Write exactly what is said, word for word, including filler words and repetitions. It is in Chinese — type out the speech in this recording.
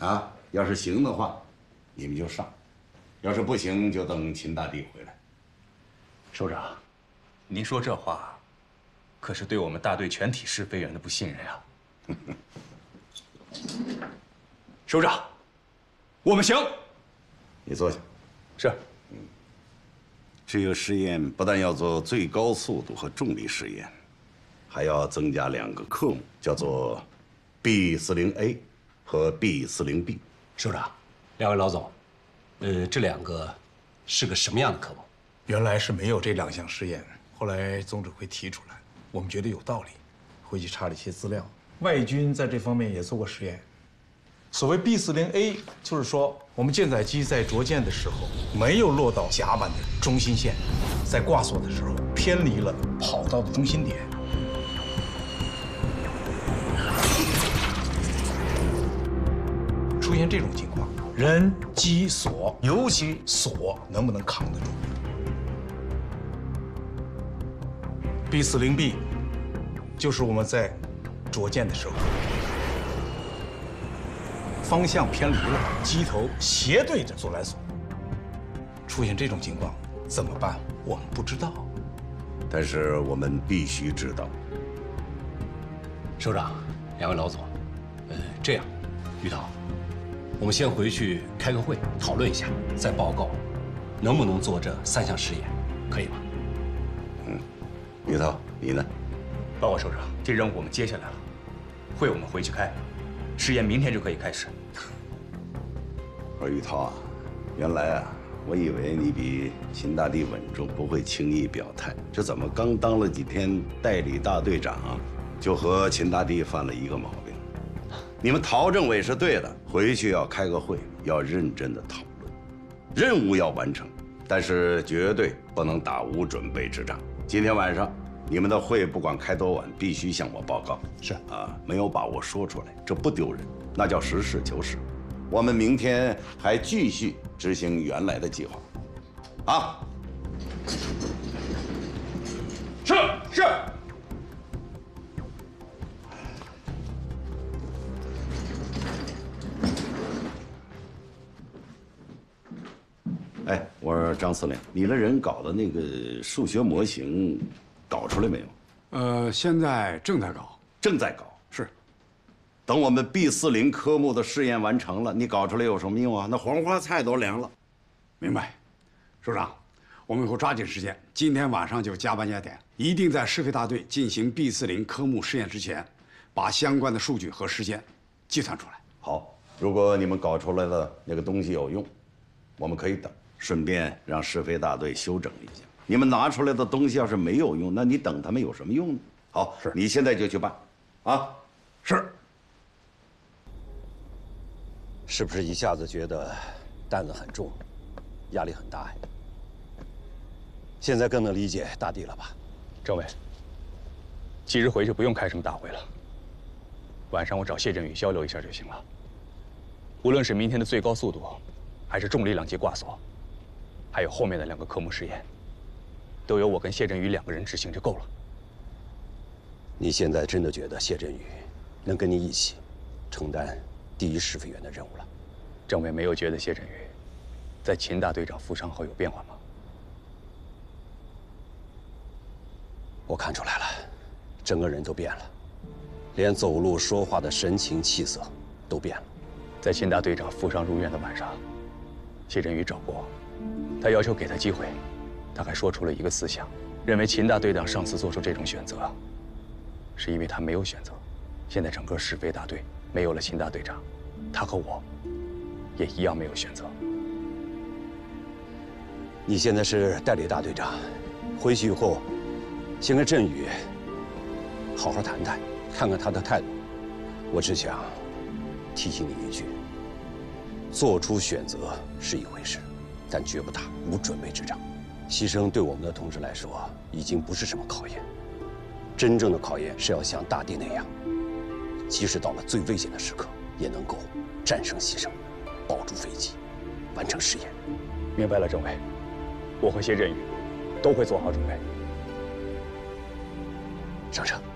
啊，要是行的话，你们就上；要是不行，就等秦大帝回来。 首长，您说这话，可是对我们大队全体试飞员的不信任啊！首长，我们行。 你坐下。 是。 嗯，这个试验不但要做最高速度和重力试验，还要增加两个科目，叫做 B 四零 A 和 B 四零 B。 首长，两位老总，呃，这两个是个什么样的科目？ 原来是没有这两项试验，后来总指挥提出来，我们觉得有道理，回去查了一些资料。外军在这方面也做过实验。所谓 B 四零 A， 就是说我们舰载机在着舰的时候没有落到甲板的中心线，在挂索的时候偏离了跑道的中心点。出现这种情况，人、机、索，尤其索能不能扛得住 ？B 四零 B 就是我们在着舰的时候，方向偏离了，机头斜对着左来索。出现这种情况怎么办？我们不知道， 但是我们必须知道。 首长，两位老总，呃，这样，于涛，我们先回去开个会讨论一下，再报告，能不能做这三项试验，可以吗？ 嗯，于涛，你呢？ 报告首长，这任务我们接下来了，会我们回去开，试验明天就可以开始。 我说于涛啊，原来啊，我以为你比秦大帝稳重，不会轻易表态。这怎么刚当了几天代理大队长啊，就和秦大帝犯了一个毛病？你们陶政委是对的，回去要开个会，要认真的讨论，任务要完成，但是绝对不能打无准备之仗。今天晚上你们的会不管开多晚，必须向我报告。 是啊，没有把握说出来，这不丢人，那叫实事求是。我们明天还继续执行原来的计划，啊。 是是。 哎，我说张司令，你的人搞的那个数学模型，搞出来没有？ 呃，现在正在搞， 正在搞。 是。 等我们 B 四零科目的试验完成了，你搞出来有什么用啊？那黄花菜都凉了。 明白，首长，我们以后抓紧时间，今天晚上就加班加点，一定在试飞大队进行 B 四零科目试验之前，把相关的数据和时间计算出来。 好，如果你们搞出来的那个东西有用，我们可以等，顺便让试飞大队休整一下。你们拿出来的东西要是没有用，那你等他们有什么用呢？好， 是你现在就去办，啊， 是。 是不是一下子觉得担子很重，压力很大呀？现在更能理解大帝了吧？ 政委，即日回去不用开什么大会了，晚上我找谢振宇交流一下就行了。无论是明天的最高速度，还是重力两级挂索，还有后面的两个科目试验，都由我跟谢振宇两个人执行就够了。 你现在真的觉得谢振宇能跟你一起承担第一试飞员的任务了？ 政委没有觉得谢振宇在秦大队长负伤后有变化吗？ 我看出来了，整个人都变了，连走路说话的神情气色都变了。 在秦大队长负伤入院的晚上，谢振宇找过我，他要求给他机会，他还说出了一个思想，认为秦大队长上次做出这种选择，是因为他没有选择。现在整个试飞大队没有了秦大队长，他和我也一样没有选择。 你现在是代理大队长，回去以后，先跟振宇好好谈谈，看看他的态度。我只想提醒你一句：做出选择是一回事，但绝不打无准备之仗。牺牲对我们的同志来说，已经不是什么考验。真正的考验是要像大帝那样，即使到了最危险的时刻，也能够战胜牺牲，保住飞机，完成试验。 明白了，政委，我和谢振宇都会做好准备。 上车。